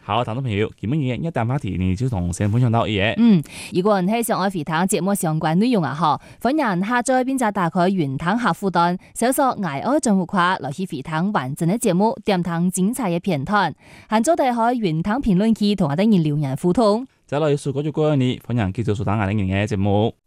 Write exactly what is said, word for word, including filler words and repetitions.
好，聽眾朋友，今日嘅一旦話題呢就同先分享到嘢。 嗯，如果你係想愛回聽節目相關內容啊，嗬，歡迎下載並且打開雲聽客戶端，搜索愛愛賬戶框來去回聽完整嘅節目，點聽精彩嘅片段，還做地開雲聽評論區同我哋人留言互動。 再來數個月過你，歡迎繼續收聽我哋嘅節目。